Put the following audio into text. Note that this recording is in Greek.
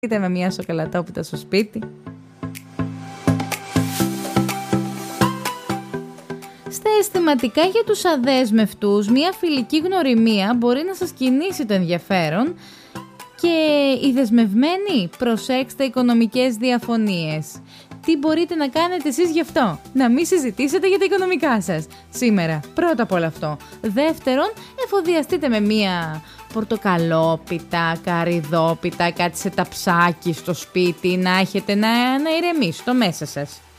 Είτε με μια σοκολατόπιτα στο σπίτι. Στα αισθηματικά για τους αδέσμευτους, μια φιλική γνωριμία μπορεί να σας κινήσει το ενδιαφέρον. Και οι δεσμευμένοι, προσέξτε οικονομικές διαφωνίες. Τι μπορείτε να κάνετε εσείς γι' αυτό? Να μην συζητήσετε για τα οικονομικά σας σήμερα. Πρώτα απ' όλο αυτό. Δεύτερον, εφοδιαστείτε με μία πορτοκαλόπιτα, καρυδόπιτα, κάτι σε ταψάκι στο σπίτι, να έχετε να ηρεμήσει το μέσα σας.